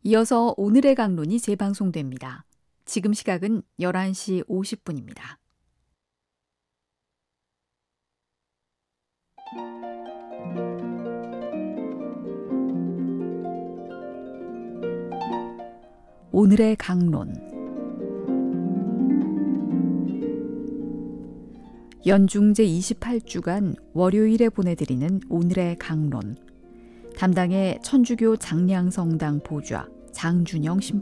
이어서 오늘의 강론이 재방송됩니다. 지금 시각은 11시 50분입니다. 오늘의 강론. 연중 제28주간 월요일에 보내드리는 오늘의 강론. 담당의 천주교 장량성당 보좌 장준영 신부